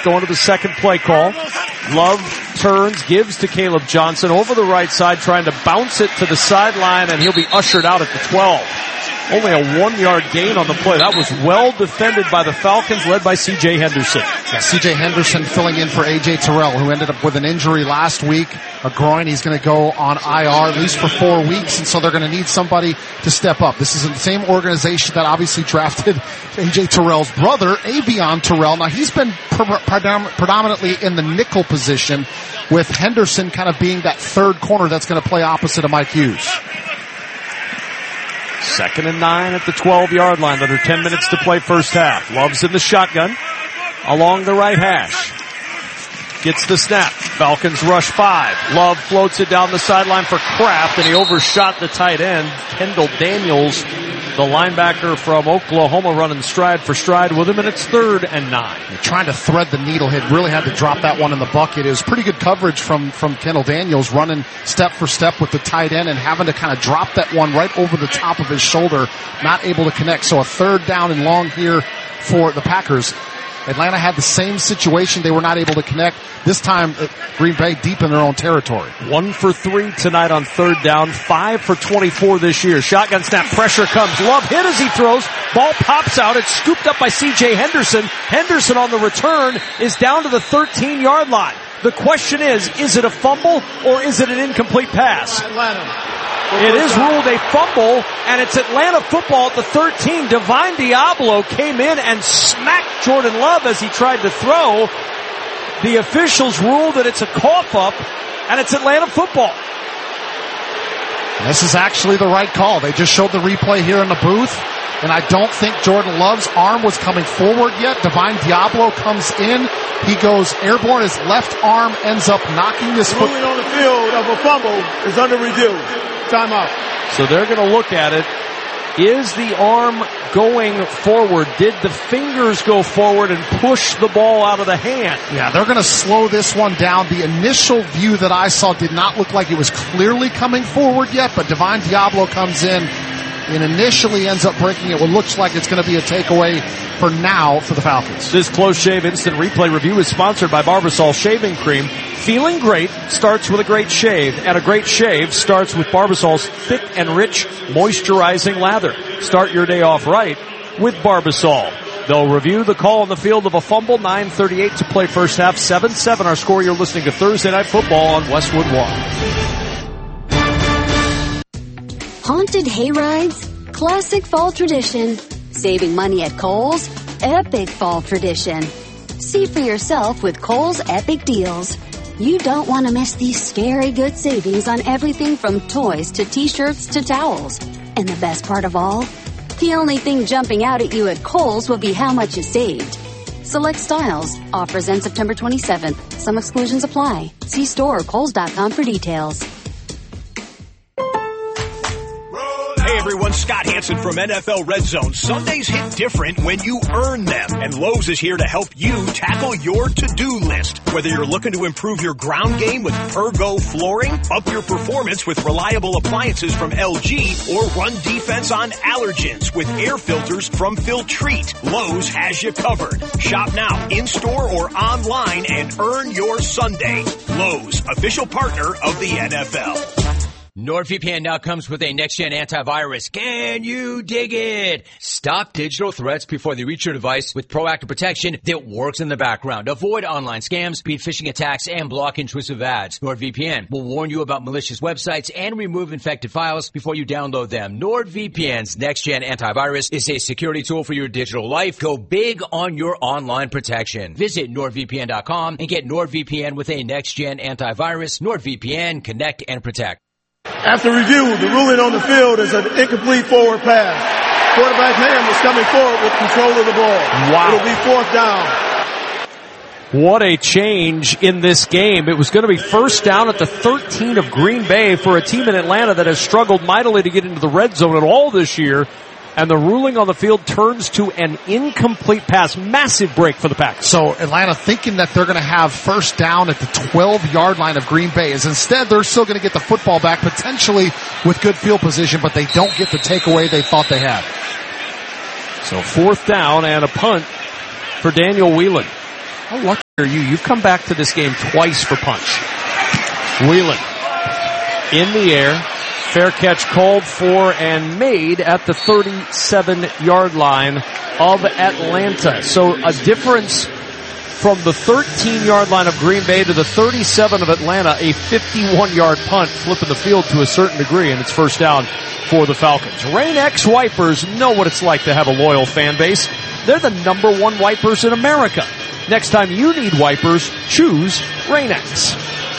going to the second play call. Love turns, gives to Caleb Johnson over the right side, trying to bounce it to the sideline, and he'll be ushered out at the 12. Only a 1-yard gain on the play. That was well defended by the Falcons, led by C.J. Henderson. Yeah, C.J. Henderson filling in for A.J. Terrell, who ended up with an injury last week, a groin. He's going to go on IR at least for 4 weeks, and so they're going to need somebody to step up. This is the same organization that obviously drafted A.J. Terrell's brother, Avion Terrell. Now, he's been predominantly in the nickel position, with Henderson kind of being that third corner that's going to play opposite of Mike Hughes. 2nd and 9 at the 12-yard line. Under 10 minutes to play first half. Love's in the shotgun along the right hash. Gets the snap. Falcons rush 5. Love floats it down the sideline for Kraft, and he overshot the tight end. Kendall Daniels, the linebacker from Oklahoma, running stride for stride with him, and it's 3rd and 9. They're trying to thread the needle. He really had to drop that one in the bucket. It was pretty good coverage from Kendall Daniels, running step for step with the tight end and having to kind of drop that one right over the top of his shoulder, not able to connect. So a 3rd down and long here for the Packers. Atlanta had the same situation. They were not able to connect. This time, Green Bay deep in their own territory. 1 for 3 tonight on 3rd down. 5 for 24 this year. Shotgun snap. Pressure comes. Love hit as he throws. Ball pops out. It's scooped up by C.J. Henderson. Henderson on the return is down to the 13-yard line. The question is it a fumble or is it an incomplete pass? It is ruled a fumble, and it's Atlanta football at the 13. Divine Diablo came in and smacked Jordan Love as he tried to throw. The officials ruled that it's a cough-up, and it's Atlanta football. This is actually the right call. They just showed the replay here in the booth, and I don't think Jordan Love's arm was coming forward yet. Divine Diablo comes in. He goes airborne. His left arm ends up knocking this foot. Ruling on the field of a fumble is under review. Timeout. So they're going to look at it. Is the arm going forward? Did the fingers go forward and push the ball out of the hand? Yeah, they're going to slow this one down. The initial view that I saw did not look like it was clearly coming forward yet, but Divine Diablo comes in and initially ends up breaking it. What looks like it's going to be a takeaway for now for the Falcons. This Close Shave Instant Replay Review is sponsored by Barbasol Shaving Cream. Feeling great starts with a great shave, and a great shave starts with Barbasol's thick and rich moisturizing lather. Start your day off right with Barbasol. They'll review the call on the field of a fumble. 9:38 to play first half. 7-7 our score. You're listening to Thursday Night Football on Westwood One. Haunted hayrides, classic fall tradition. Saving money at Kohl's, epic fall tradition. See for yourself with Kohl's Epic Deals. You don't want to miss these scary good savings on everything from toys to t-shirts to towels. And the best part of all? The only thing jumping out at you at Kohl's will be how much you saved. Select styles. Offers end September 27th. Some exclusions apply. See store or Kohls.com for details. Hey everyone, Scott Hansen from NFL Red Zone. Sundays hit different when you earn them, and Lowe's is here to help you tackle your to-do list. Whether you're looking to improve your ground game with Pergo flooring, up your performance with reliable appliances from LG, or run defense on allergens with air filters from Filtrete, Lowe's has you covered. Shop now, in-store or online, and earn your Sunday. Lowe's, official partner of the NFL. NordVPN now comes with a next-gen antivirus. Can you dig it? Stop digital threats before they reach your device with proactive protection that works in the background. Avoid online scams, beat phishing attacks, and block intrusive ads. NordVPN will warn you about malicious websites and remove infected files before you download them. NordVPN's next-gen antivirus is a security tool for your digital life. Go big on your online protection. Visit NordVPN.com and get NordVPN with a next-gen antivirus. NordVPN, connect and protect. After review, the ruling on the field is an incomplete forward pass. Quarterback Ham is coming forward with control of the ball. Wow. It'll be 4th down. What a change in this game. It was going to be first down at the 13 of Green Bay for a team in Atlanta that has struggled mightily to get into the red zone at all this year. And the ruling on the field turns to an incomplete pass. Massive break for the Packers. So Atlanta thinking that they're going to have first down at the 12-yard line of Green Bay is instead they're still going to get the football back potentially with good field position, but they don't get the takeaway they thought they had. So 4th down and a punt for Daniel Whelan. How lucky You've come back to this game twice for punch. Whelan in the air. Fair catch called for and made at the 37-yard line of Atlanta. So a difference from the 13-yard line of Green Bay to the 37 of Atlanta, a 51-yard punt, flipping the field to a certain degree, and it's first down for the Falcons. Rain-X Wipers know what it's like to have a loyal fan base. They're the number one wipers in America. Next time you need wipers, choose Rain-X.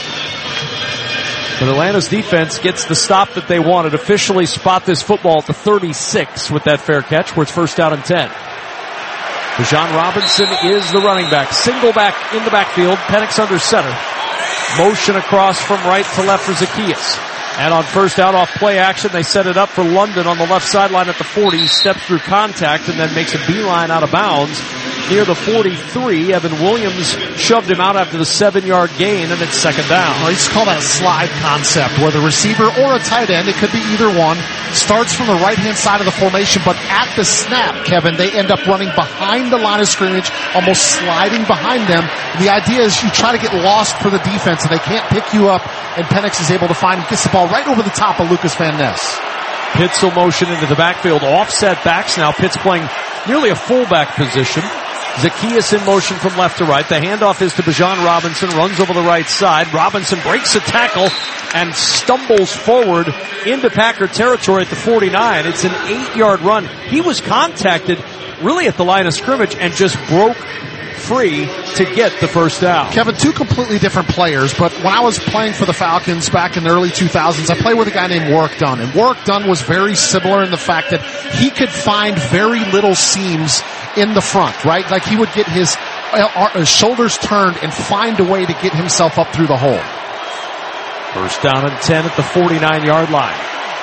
But Atlanta's defense gets the stop that they wanted. Officially spot this football at the 36 with that fair catch, where it's first down and 10. Bijan Robinson is the running back. Single back in the backfield. Penix under center. Motion across from right to left for Zacchaeus. And on first down off play action, they set it up for London on the left sideline at the 40. He steps through contact and then makes a beeline out of bounds near the 43. Evan Williams shoved him out after the 7-yard gain, and it's second down. I used to call that a slide concept, where the receiver or a tight end, it could be either one, starts from the right-hand side of the formation, but at the snap, Kevin, they end up running behind the line of scrimmage, almost sliding behind them. The idea is you try to get lost for the defense, and they can't pick you up, and Penix is able to find and gets the ball right over the top of Lucas Van Ness. Pitts will motion into the backfield. Offset backs now. Pitts playing nearly a fullback position. Zacchaeus in motion from left to right. The handoff is to Bijan Robinson. Runs over the right side. Robinson breaks a tackle and stumbles forward into Packer territory at the 49. It's an 8-yard run. He was contacted really at the line of scrimmage and just broke free to get the first down. Kevin, two completely different players, but when I was playing for the Falcons back in the early 2000s, I played with a guy named Warwick Dunn, and Warwick Dunn was very similar in the fact that he could find very little seams in the front, right? Like he would get his shoulders turned and find a way to get himself up through the hole. First down and 10 at the 49-yard line.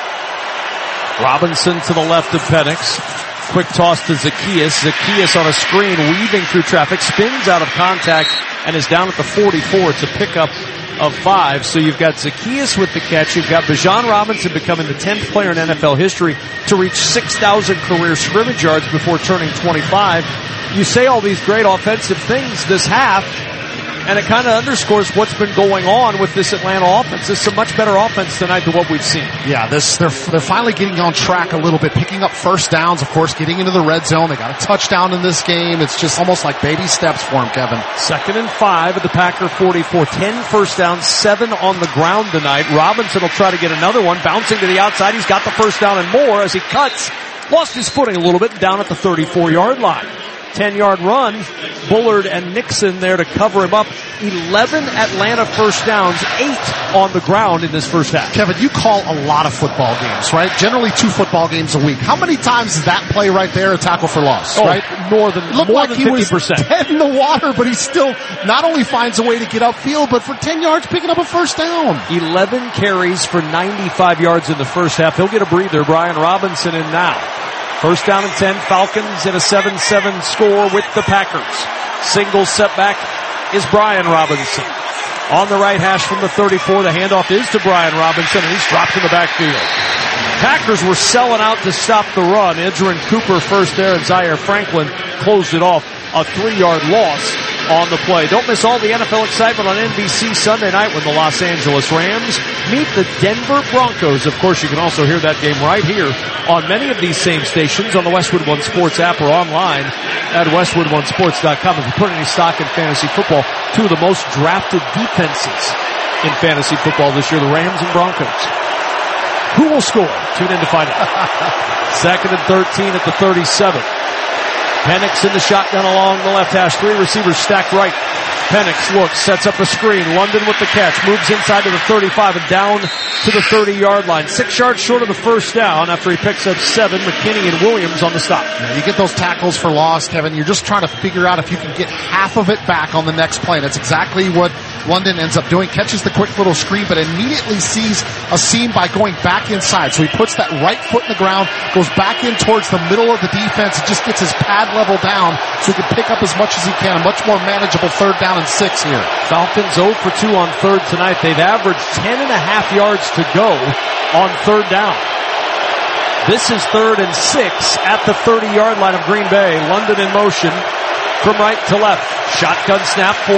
Robinson to the left of Penix. Quick toss to Zacchaeus. Zacchaeus on a screen, weaving through traffic, spins out of contact, and is down at the 44. It's a pickup of 5. So you've got Zacchaeus with the catch. You've got Bijan Robinson becoming the 10th player in NFL history to reach 6,000 career scrimmage yards before turning 25. You say all these great offensive things this half, and it kind of underscores what's been going on with this Atlanta offense. This is a much better offense tonight than what we've seen. Yeah, they're finally getting on track a little bit, picking up first downs, of course, getting into the red zone. They got a touchdown in this game. It's just almost like baby steps for them, Kevin. 2nd and 5 at the Packer 44. 10 first downs, 7 on the ground tonight. Robinson will try to get another one, bouncing to the outside. He's got the first down and more as he cuts. Lost his footing a little bit down at the 34-yard line. 10-yard run. Bullard and Nixon there to cover him up. 11 Atlanta first downs, 8 on the ground in this first half. Kevin, you call a lot of football games, right? Generally 2 football games a week. How many times is that play right there a tackle for loss, right? More than 50%. He was dead in the water, but he still not only finds a way to get upfield, but for 10 yards picking up a first down. 11 carries for 95 yards in the first half. He'll get a breather. Brian Robinson in now. First down and 10, Falcons in a 7-7 score with the Packers. Single setback is Brian Robinson. On the right hash from the 34, the handoff is to Brian Robinson, and he's dropped in the backfield. Packers were selling out to stop the run. Edgerrin Cooper first there, and Zaire Franklin closed it off. A 3-yard loss on the play. Don't miss all the NFL excitement on NBC Sunday night when the Los Angeles Rams meet the Denver Broncos. Of course, you can also hear that game right here on many of these same stations on the Westwood One Sports app or online at westwoodonesports.com. If you put any stock in fantasy football, 2 of the most drafted defenses in fantasy football this year, the Rams and Broncos. Who will score? Tune in to find out. 2nd and 13 at the 37. Penix in the shotgun along the left hash. 3 receivers stacked right. Penix looks, sets up a screen. London with the catch. Moves inside to the 35 and down to the 30-yard line. 6 yards short of the first down after he picks up 7. McKinney and Williams on the stop. Yeah, you get those tackles for loss, Kevin. You're just trying to figure out if you can get half of it back on the next play. That's exactly what London ends up doing. Catches the quick little screen, but immediately sees a seam by going back inside. So he puts that right foot in the ground, goes back in towards the middle of the defense, and just gets his pad level down so he can pick up as much as he can. A much more manageable 3rd down and 6 here. Falcons 0 for 2 on 3rd tonight. They've averaged 10.5 yards to go on 3rd down. This is 3rd and 6 at the 30-yard line of Green Bay. London in motion from right to left. Shotgun snap for